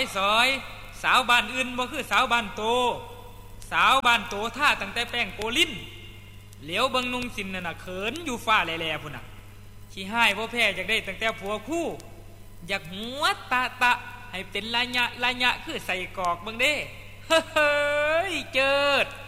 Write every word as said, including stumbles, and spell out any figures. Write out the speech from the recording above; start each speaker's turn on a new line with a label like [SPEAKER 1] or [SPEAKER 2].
[SPEAKER 1] ซอยสาวบ้านอื่นบ่คือสาวบ้านโตสาวบ้านโตท่าตั้งแต่แป้งโกลิ้นเหลียวเบิ่งนุ่งสินน่ะน่ะเขินอยู่ฟ้าแลๆพุ่นน่ะขี้ห้ายบ่แพ้อยากได้ตั้งแต่ผัวคู่อยากหัวตะตะให้เป็นระยะระยะคือใส่กอกเบิ่งเด้เฮ้ยเจิด